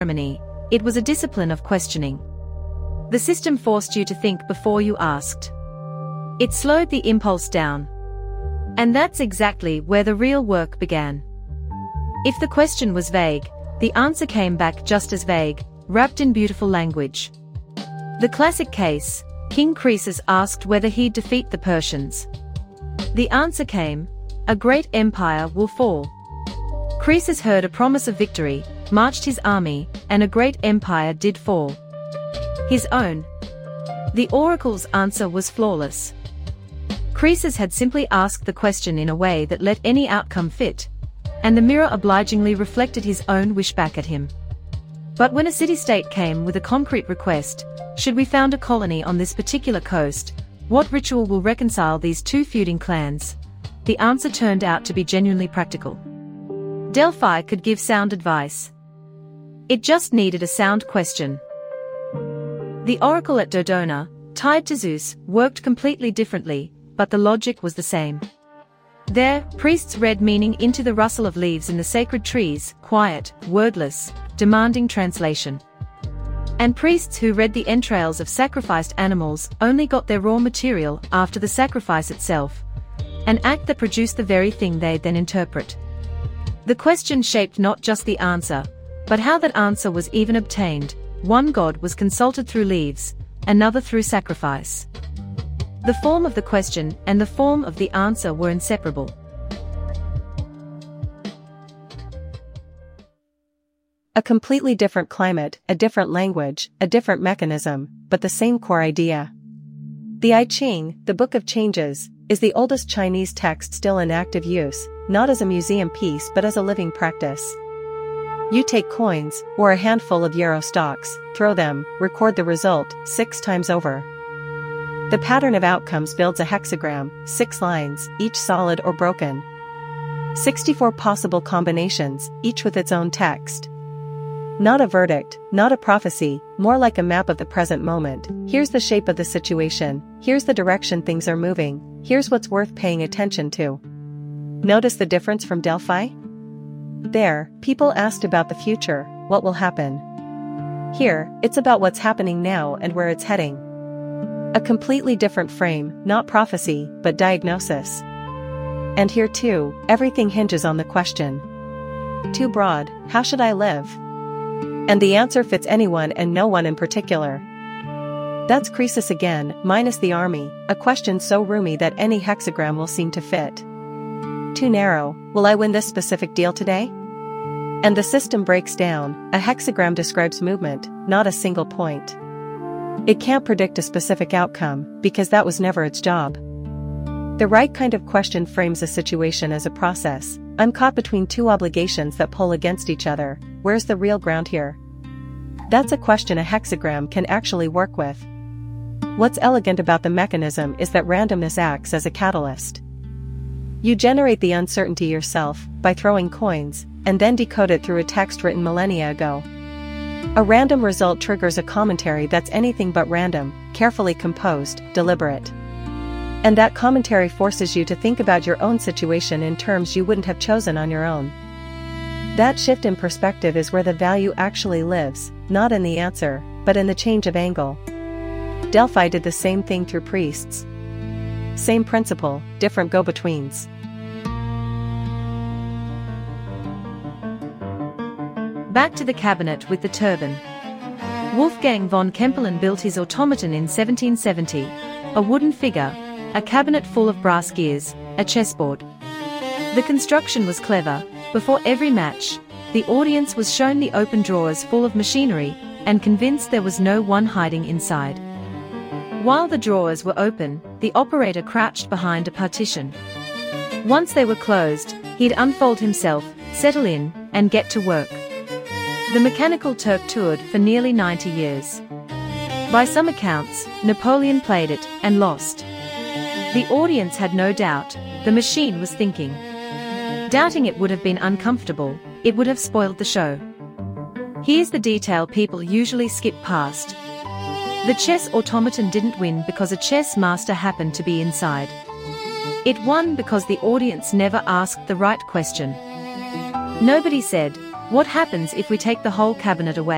ceremony, it was a discipline of questioning. The system forced you to think before you asked. It slowed the impulse down. And that's exactly where the real work began. If the question was vague, the answer came back just as vague, wrapped in beautiful language. The classic case, King Croesus asked whether he'd defeat the Persians. The answer came, a great empire will fall. Croesus heard a promise of victory, marched his army, and a great empire did fall. His own. The oracle's answer was flawless. Croesus had simply asked the question in a way that let any outcome fit, and the mirror obligingly reflected his own wish back at him. But when a city-state came with a concrete request, should we found a colony on this particular coast, what ritual will reconcile these two feuding clans? The answer turned out to be genuinely practical. Delphi could give sound advice. It just needed a sound question. The oracle at Dodona, tied to Zeus, worked completely differently, but the logic was the same. There, priests read meaning into the rustle of leaves in the sacred trees, quiet, wordless, demanding translation. And priests who read the entrails of sacrificed animals only got their raw material after the sacrifice itself, an act that produced the very thing they'd then interpret. The question shaped not just the answer, but how that answer was even obtained. One god was consulted through leaves, another through sacrifice. The form of the question and the form of the answer were inseparable. A completely different climate, a different language, a different mechanism, but the same core idea. The I Ching, the Book of Changes, is the oldest Chinese text still in active use, not as a museum piece but as a living practice. You take coins, or a handful of euro stocks, throw them, record the result, 6 times over. The pattern of outcomes builds a hexagram, 6 lines, each solid or broken. 64 possible combinations, each with its own text. Not a verdict, not a prophecy, more like a map of the present moment. Here's the shape of the situation, here's the direction things are moving, here's what's worth paying attention to. Notice the difference from Delphi? There, people asked about the future, what will happen. Here, it's about what's happening now and where it's heading. A completely different frame, not prophecy, but diagnosis. And here too, everything hinges on the question. Too broad, how should I live? And the answer fits anyone and no one in particular. That's Croesus again, minus the army, a question so roomy that any hexagram will seem to fit. Too narrow, will I win this specific deal today? And the system breaks down, a hexagram describes movement, not a single point. It can't predict a specific outcome, because that was never its job. The right kind of question frames a situation as a process. I'm caught between two obligations that pull against each other. Where's the real ground here? That's a question a hexagram can actually work with. What's elegant about the mechanism is that randomness acts as a catalyst. You generate the uncertainty yourself, by throwing coins, and then decode it through a text written millennia ago. A random result triggers a commentary that's anything but random, carefully composed, deliberate. And that commentary forces you to think about your own situation in terms you wouldn't have chosen on your own. That shift in perspective is where the value actually lives, not in the answer, but in the change of angle. Delphi did the same thing through priests. Same principle, different go-betweens. Back to the cabinet with the turban. Wolfgang von Kempelen built his automaton in 1770, a wooden figure, a cabinet full of brass gears, a chessboard. The construction was clever. Before every match, the audience was shown the open drawers full of machinery, and convinced there was no one hiding inside. While the drawers were open, the operator crouched behind a partition. Once they were closed, he'd unfold himself, settle in, and get to work. The mechanical Turk toured for nearly 90 years. By some accounts, Napoleon played it and lost. The audience had no doubt, the machine was thinking. Doubting it would have been uncomfortable, it would have spoiled the show. Here's the detail people usually skip past. The chess automaton didn't win because a chess master happened to be inside. It won because the audience never asked the right question. Nobody said, "What happens if we take the whole cabinet away?"